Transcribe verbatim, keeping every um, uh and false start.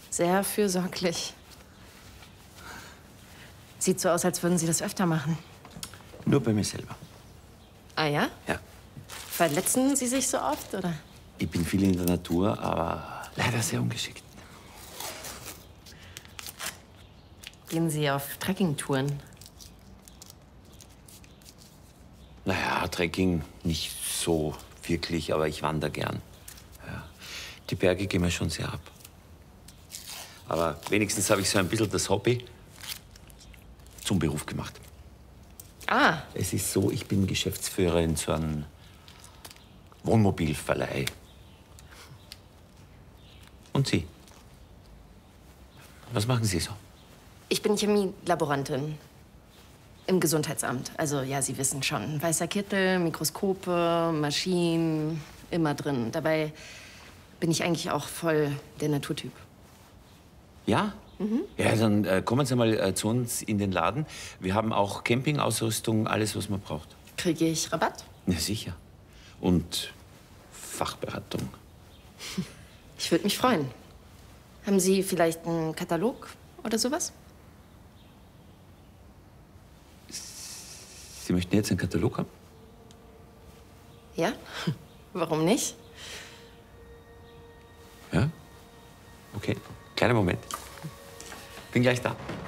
Sehr fürsorglich. Sieht so aus, als würden Sie das öfter machen. Nur bei mir selber. Ah ja? Ja. Verletzen Sie sich so oft, oder? Ich bin viel in der Natur, aber leider sehr ungeschickt. Gehen Sie auf Trekkingtouren? Naja, Trekking nicht so wirklich, aber ich wandere gern. Ja. Die Berge gehen mir schon sehr ab. Aber wenigstens habe ich so ein bisschen das Hobby zum Beruf gemacht. Ah. Es ist so, ich bin Geschäftsführer in so einem Wohnmobilverleih. Und Sie? Was machen Sie so? Ich bin Chemielaborantin im Gesundheitsamt. Also ja, Sie wissen schon. Weißer Kittel, Mikroskope, Maschinen, immer drin. Dabei bin ich eigentlich auch voll der Naturtyp. Ja? Mhm. Ja, dann äh, kommen Sie mal äh, zu uns in den Laden. Wir haben auch Campingausrüstung, alles, was man braucht. Kriege ich Rabatt? Ja, sicher. Und Fachberatung. Ich würde mich freuen. Haben Sie vielleicht einen Katalog oder sowas? Sie möchten jetzt einen Katalog haben? Ja? Warum nicht? Ja? Okay. Kleiner Moment. Bin gleich da.